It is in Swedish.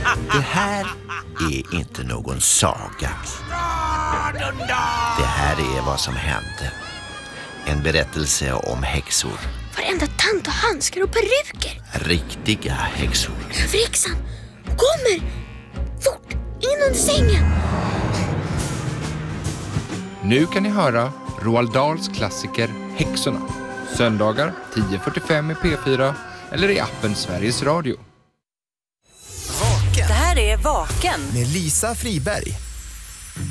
Det här är inte någon saga. Det här är vad som hände. En berättelse om häxor. Varenda tant och handskar och peruker. Riktiga häxor. Överhäxan kommer! Fort, in under sängen! Nu kan ni höra Roald Dahls klassiker Häxorna. Söndagar 10:45 i P4 eller i appen Sveriges Radio. Det här är Vaken med Lisa Friberg.